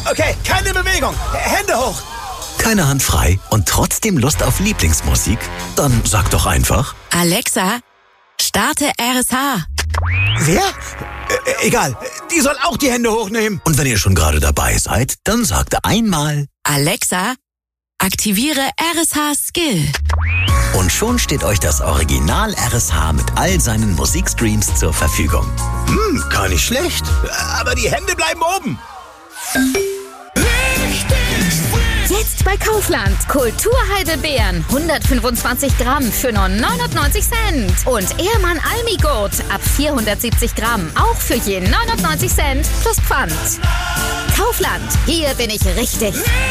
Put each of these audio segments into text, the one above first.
Okay, keine Bewegung. Hände hoch. Keine Hand frei und trotzdem Lust auf Lieblingsmusik? Dann sag doch einfach: Alexa, starte RSH. Wer? Egal, die soll auch die Hände hochnehmen. Und wenn ihr schon gerade dabei seid, dann sagt einmal: Alexa, aktiviere RSH Skill. Und schon steht euch das Original RSH mit all seinen Musikstreams zur Verfügung. Gar nicht schlecht. Aber die Hände bleiben oben. Jetzt bei Kaufland. Kulturheidelbeeren. 125 Gramm für nur 99 Cent. Und Ehrmann Almigurt ab 470 Gramm. Auch für je 99 Cent plus Pfand. Kaufland. Hier bin ich richtig.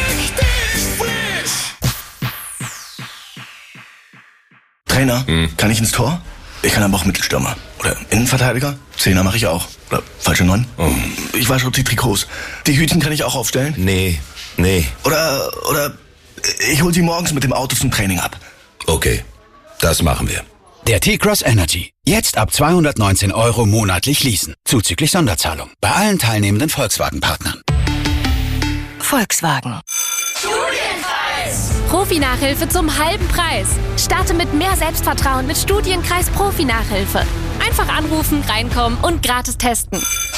Trainer, kann ich ins Tor? Ich kann aber auch Mittelstürmer. Oder Innenverteidiger? Zehner mache ich auch. Oder falsche 9? Ich wasche die Trikots. Die Hütchen kann ich auch aufstellen? Nee. Oder ich hol sie morgens mit dem Auto zum Training ab. Okay, das machen wir. Der T-Cross Energy. Jetzt ab 219 € monatlich leasen. Zuzüglich Sonderzahlung. Bei allen teilnehmenden Volkswagen-Partnern. Volkswagen. Profi-Nachhilfe zum halben Preis. Starte mit mehr Selbstvertrauen mit Studienkreis Profi-Nachhilfe. Einfach anrufen, reinkommen und gratis testen.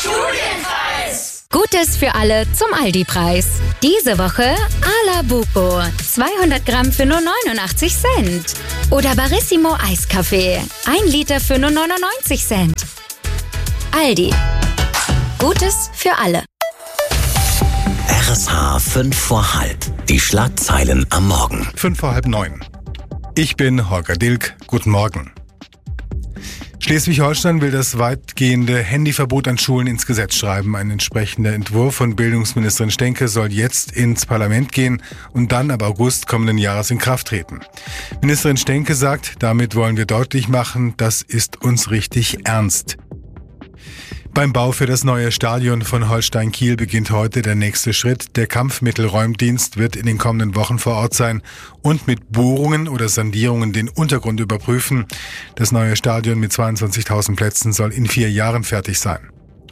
Gutes für alle zum Aldi-Preis. Diese Woche Alabuco. 200 Gramm für nur 89 Cent. Oder Barissimo Eiskaffee. 1 Liter für nur 99 Cent. Aldi. Gutes für alle. RSH 5 vor halb. Die Schlagzeilen am Morgen. 8:55. Ich bin Holger Dilk. Guten Morgen. Schleswig-Holstein will das weitgehende Handyverbot an Schulen ins Gesetz schreiben. Ein entsprechender Entwurf von Bildungsministerin Stenke soll jetzt ins Parlament gehen und dann ab August kommenden Jahres in Kraft treten. Ministerin Stenke sagt, damit wollen wir deutlich machen, das ist uns richtig ernst. Beim Bau für das neue Stadion von Holstein Kiel beginnt heute der nächste Schritt. Der Kampfmittelräumdienst wird in den kommenden Wochen vor Ort sein und mit Bohrungen oder Sondierungen den Untergrund überprüfen. Das neue Stadion mit 22.000 Plätzen soll in 4 Jahren fertig sein.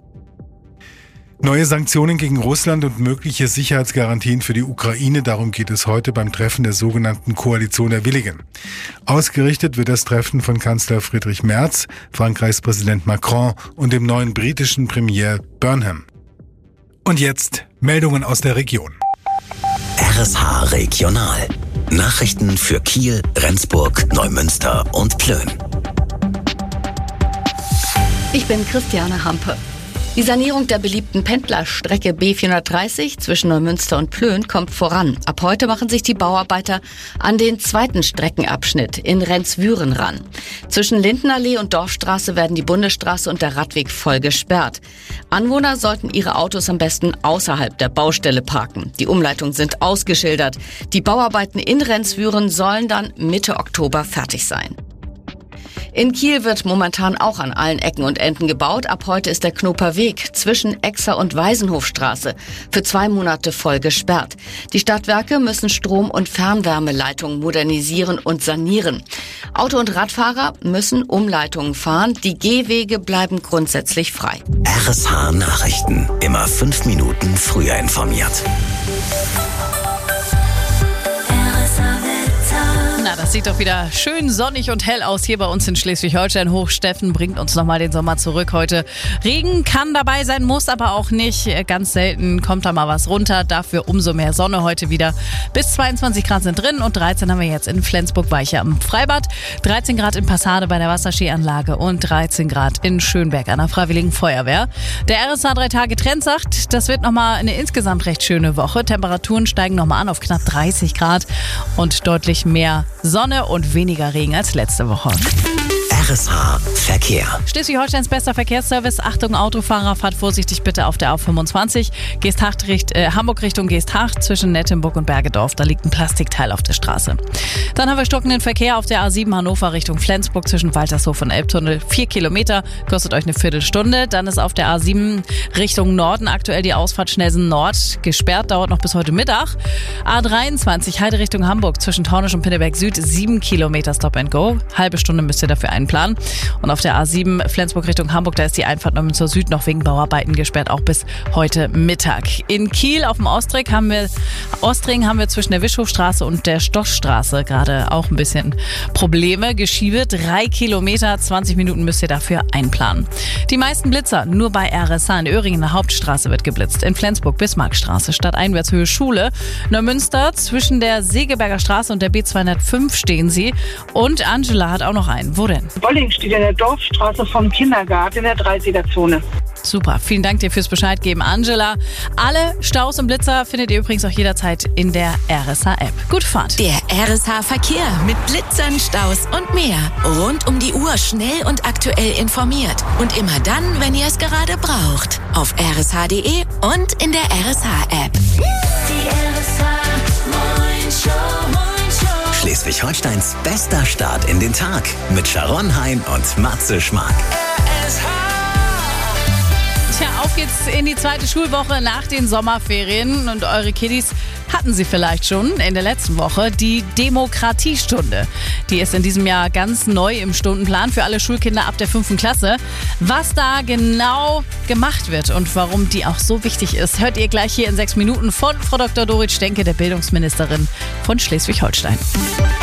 Neue Sanktionen gegen Russland und mögliche Sicherheitsgarantien für die Ukraine, darum geht es heute beim Treffen der sogenannten Koalition der Willigen. Ausgerichtet wird das Treffen von Kanzler Friedrich Merz, Frankreichs Präsident Macron und dem neuen britischen Premier Burnham. Und jetzt Meldungen aus der Region. RSH Regional. Nachrichten für Kiel, Rendsburg, Neumünster und Plön. Ich bin Christiane Hampe. Die Sanierung der beliebten Pendlerstrecke B430 zwischen Neumünster und Plön kommt voran. Ab heute machen sich die Bauarbeiter an den zweiten Streckenabschnitt in Rendswüren ran. Zwischen Lindenallee und Dorfstraße werden die Bundesstraße und der Radweg voll gesperrt. Anwohner sollten ihre Autos am besten außerhalb der Baustelle parken. Die Umleitungen sind ausgeschildert. Die Bauarbeiten in Rendswüren sollen dann Mitte Oktober fertig sein. In Kiel wird momentan auch an allen Ecken und Enden gebaut. Ab heute ist der Knoper Weg zwischen Exer und Waisenhofstraße für 2 Monate voll gesperrt. Die Stadtwerke müssen Strom- und Fernwärmeleitungen modernisieren und sanieren. Auto- und Radfahrer müssen Umleitungen fahren. Die Gehwege bleiben grundsätzlich frei. RSH Nachrichten. Immer 5 Minuten früher informiert. Na, das sieht doch wieder schön sonnig und hell aus hier bei uns in Schleswig-Holstein. Hochsteffen bringt uns nochmal den Sommer zurück heute. Regen kann dabei sein, muss aber auch nicht. Ganz selten kommt da mal was runter. Dafür umso mehr Sonne heute wieder. Bis 22 Grad sind drin und 13 haben wir jetzt in Flensburg-Weiche am Freibad. 13 Grad in Passade bei der Wasserskianlage und 13 Grad in Schönberg an der Freiwilligen Feuerwehr. Der RSH 3-Tage-Trend sagt, das wird nochmal eine insgesamt recht schöne Woche. Temperaturen steigen nochmal an auf knapp 30 Grad und deutlich mehr Sonne und weniger Regen als letzte Woche. RSH Verkehr. Schleswig-Holsteins bester Verkehrsservice. Achtung Autofahrer, fahrt vorsichtig bitte auf der A25. Hamburg Richtung Geesthacht zwischen Nettenburg und Bergedorf. Da liegt ein Plastikteil auf der Straße. Dann haben wir stockenden Verkehr auf der A7 Hannover Richtung Flensburg zwischen Waltershof und Elbtunnel. 4 Kilometer, kostet euch eine Viertelstunde. Dann ist auf der A7 Richtung Norden aktuell die Ausfahrt Schnellsen Nord gesperrt. Dauert noch bis heute Mittag. A23 Heide Richtung Hamburg zwischen Taunus und Pinneberg Süd. 7 Kilometer Stop and Go. Halbe Stunde müsst ihr dafür einplanen. Verkehrsplan. Und auf der A7 Flensburg Richtung Hamburg, da ist die Einfahrt Neumünster Süd noch wegen Bauarbeiten gesperrt, auch bis heute Mittag. In Kiel auf dem Ostring haben wir zwischen der Wischhofstraße und der Stoschstraße gerade auch ein bisschen Probleme. Geschiebe 3 Kilometer, 20 Minuten müsst ihr dafür einplanen. Die meisten Blitzer nur bei RSH. In Öhringen der Hauptstraße wird geblitzt. In Flensburg Bismarckstraße, Stadteinwärtshöhe Schule. Neumünster zwischen der Segeberger Straße und der B205 stehen sie. Und Angela hat auch noch einen. Wo denn? Bolling steht in der Dorfstraße vom Kindergarten in der 30er-Zone. Super, vielen Dank dir fürs Bescheid geben, Angela. Alle Staus und Blitzer findet ihr übrigens auch jederzeit in der RSH-App. Gute Fahrt. Der RSH-Verkehr mit Blitzern, Staus und mehr. Rund um die Uhr schnell und aktuell informiert. Und immer dann, wenn ihr es gerade braucht. Auf rsh.de und in der RSH-App. Die RSH Morning Show. Schleswig-Holsteins bester Start in den Tag mit Sharon Hein und Matze Schmark. Tja, auf geht's in die zweite Schulwoche nach den Sommerferien. Und eure Kiddies hatten sie vielleicht schon in der letzten Woche. Die Demokratiestunde. Die ist in diesem Jahr ganz neu im Stundenplan für alle Schulkinder ab der 5. Klasse. Was da genau gemacht wird und warum die auch so wichtig ist, hört ihr gleich hier in 6 Minuten von Frau Dr. Dorit Stenke, der Bildungsministerin von Schleswig-Holstein.